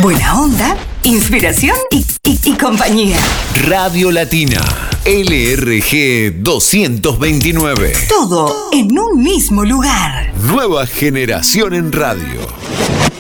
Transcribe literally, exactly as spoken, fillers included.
buena onda, inspiración y, y, y compañía. Radio Latina, L R G doscientos veintinueve. Todo en un mismo lugar. Nueva generación en radio.